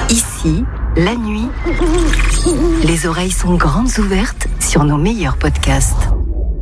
Ici, la nuit, les oreilles sont grandes ouvertes sur nos meilleurs podcasts.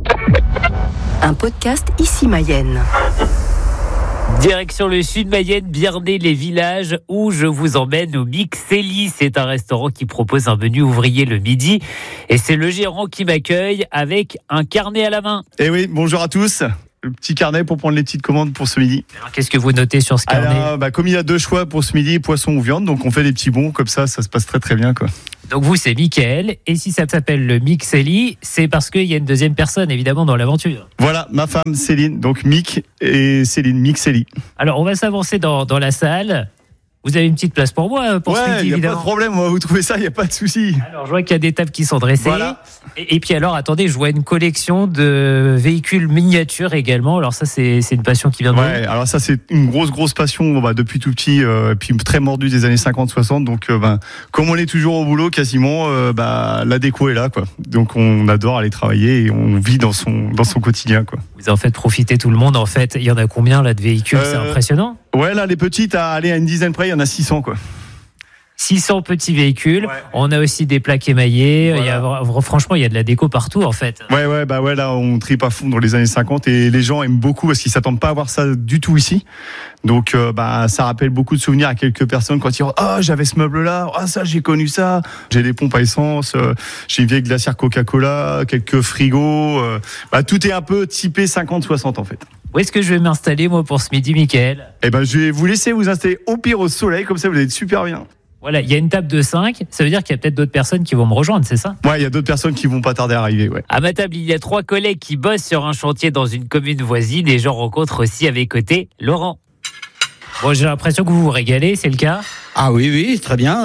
Un podcast Ici Mayenne. Direction le sud Mayenne, Biernay-les-Villages, où je vous emmène au Mixelli. C'est un restaurant qui propose un menu ouvrier le midi. Et c'est le gérant qui m'accueille avec un carnet à la main. Eh oui, bonjour à tous. Le petit carnet pour prendre les petites commandes pour ce midi. Alors, qu'est-ce que vous notez sur ce carnet ? Alors, comme il y a 2 choix pour ce midi, poisson ou viande, donc on fait des petits bons, comme ça se passe très très bien, quoi. Donc vous, c'est Mickaël. Et si ça s'appelle le Mixelli, c'est parce qu'il y a une deuxième personne, évidemment, dans l'aventure. Voilà, ma femme Céline, donc Mick et Céline, Mixelli. Alors, on va s'avancer dans la salle. Vous avez une petite place pour moi, pour ce midi, il n'y a évidemment. pas de problème, on va vous trouver ça, il n'y a pas de souci. Alors, je vois qu'il y a des tables qui sont dressées. Voilà. Et puis alors, attendez, je vois une collection de véhicules miniatures également. Alors ça, c'est une passion qui vient de Ouais, alors ça, c'est une grosse passion depuis tout petit, puis très mordu des années 50-60. Donc, comme on est toujours au boulot, quasiment, la déco est là, quoi. Donc, on adore aller travailler et on vit dans son quotidien, quoi. Vous en faites profiter tout le monde, en fait. Il y en a combien, là, de véhicules ? C'est impressionnant. Ouais, là, les petites, à une dizaine près, il y en a 600, quoi. 600 petits véhicules. Ouais. On a aussi des plaques émaillées. Voilà. Franchement, il y a de la déco partout, en fait. Ouais, là, on tripe à fond dans les années 50 et les gens aiment beaucoup parce qu'ils s'attendent pas à voir ça du tout ici. Donc, ça rappelle beaucoup de souvenirs à quelques personnes quand ils disent, j'avais ce meuble-là, ça, j'ai connu ça. J'ai des pompes à essence, j'ai une vieille glacière Coca-Cola, quelques frigos, tout est un peu typé 50-60, en fait. Où est-ce que je vais m'installer, moi, pour ce midi, Mickaël ? Je vais vous laisser vous installer au pire au soleil, comme ça vous allez être super bien. Voilà, il y a une table de 5, ça veut dire qu'il y a peut-être d'autres personnes qui vont me rejoindre, c'est ça ? Ouais, il y a d'autres personnes qui vont pas tarder à arriver, ouais. À ma table, il y a 3 collègues qui bossent sur un chantier dans une commune voisine et j'en rencontre aussi à mes côtés Laurent. Bon, j'ai l'impression que vous vous régalez, c'est le cas ? Ah oui, très bien.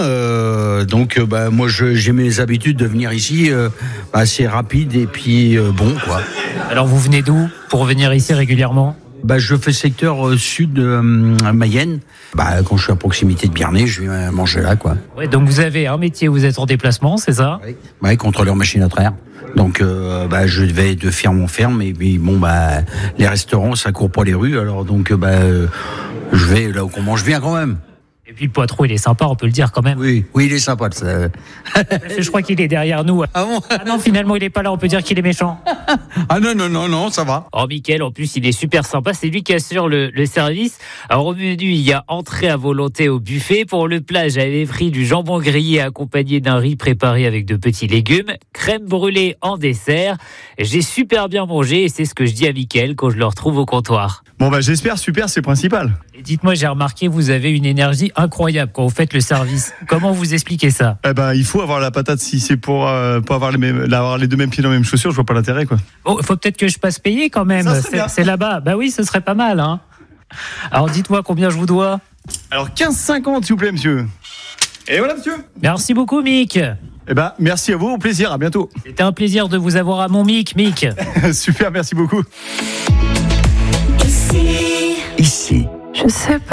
Moi, j'ai mes habitudes de venir ici assez rapide et puis bon, quoi. Alors, vous venez d'où pour venir ici régulièrement ? Je fais secteur sud Mayenne. Quand je suis à proximité de Biernay, je viens manger là, quoi. Ouais, donc vous avez un métier, vous êtes en déplacement, c'est ça ? Oui, contrôleur machine à traire. Donc, je vais de ferme en ferme et puis les restaurants, ça court pas les rues. Alors donc, je vais là où on mange bien quand même. Et puis le Poitrou, il est sympa, on peut le dire quand même. Oui, il est sympa. Ça. Je crois qu'il est derrière nous. Ah bon ? Ah non, finalement, il est pas là, on peut dire qu'il est méchant. Ah non, ça va. Oh, Mickaël, en plus, il est super sympa. C'est lui qui assure le service. Alors, au menu, il y a entrée à volonté au buffet. Pour le plat, j'avais pris du jambon grillé accompagné d'un riz préparé avec de petits légumes, crème brûlée en dessert. J'ai super bien mangé et c'est ce que je dis à Mickaël quand je le retrouve au comptoir. Bon, j'espère, super, c'est principal. Et dites-moi, j'ai remarqué, vous avez une énergie incroyable quand vous faites le service. Comment vous expliquez ça ? Il faut avoir la patate si c'est pour avoir les 2 mêmes pieds dans les mêmes chaussures, je vois pas l'intérêt, quoi. Bon, il faut peut-être que je passe payer quand même. C'est là-bas. Oui, ce serait pas mal, hein. Alors dites-moi combien je vous dois. Alors 15,50 s'il vous plaît, monsieur. Et voilà, monsieur. Merci beaucoup, Mick. Merci à vous, au plaisir, à bientôt. C'était un plaisir de vous avoir à mon Mick. Super, merci beaucoup. Ici, Ici, je sais pas.